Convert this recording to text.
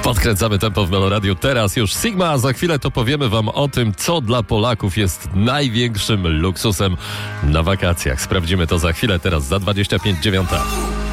Podkręcamy tempo w Meloradiu. Teraz już Sigma, a za chwilę to powiemy wam o tym, co dla Polaków jest największym luksusem na wakacjach. Sprawdzimy to za chwilę, teraz za 25:09.